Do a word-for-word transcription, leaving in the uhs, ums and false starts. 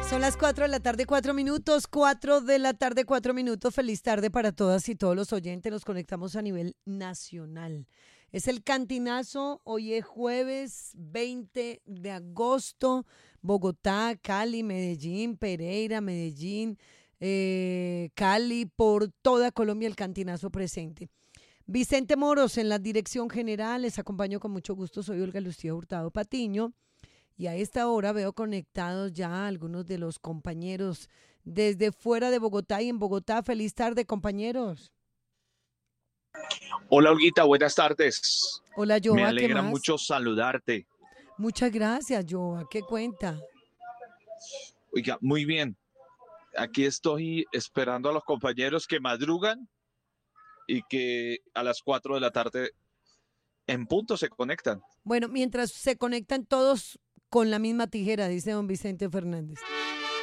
Son las cuatro de la tarde, cuatro minutos, cuatro de la tarde, cuatro minutos. Feliz tarde para todas y todos los oyentes. Nos conectamos a nivel nacional. Es el Cantinazo, hoy es jueves veinte de agosto. Bogotá, Cali, Medellín, Pereira, Medellín, eh, Cali, por toda Colombia el Cantinazo presente. Vicente Moros en la dirección general, les acompaño con mucho gusto, soy Olga Lucía Hurtado Patiño. Y a esta hora veo conectados ya algunos de los compañeros desde fuera de Bogotá y en Bogotá. Feliz tarde, compañeros. Hola, Olguita, buenas tardes. Hola, Me Joa, ¿qué alegra más? mucho saludarte. Muchas gracias, Joa. ¿Qué cuenta? Oiga, muy bien. Aquí estoy esperando a los compañeros que madrugan y que a las cuatro de la tarde en punto se conectan. Bueno, mientras se conectan todos con la misma tijera, dice don Vicente Fernández.